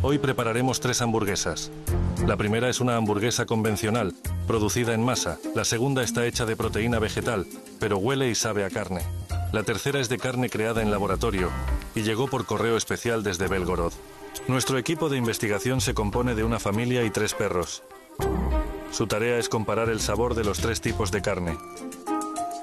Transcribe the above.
Hoy prepararemos 3 hamburguesas. La primera es una hamburguesa convencional, producida en masa. La segunda está hecha de proteína vegetal, pero huele y sabe a carne. La tercera es de carne creada en laboratorio y llegó por correo especial desde Belgorod. Nuestro equipo de investigación se compone de una familia y 3 perros. Su tarea es comparar el sabor de los 3 tipos de carne.